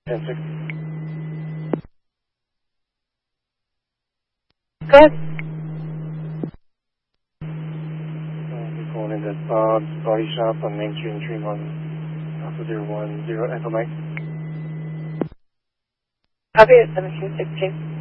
10-6. Good. We're calling in the Bob's Body Shop on Main Street in Tremont, Alpha 010 Echo Mike. Copy at 1716.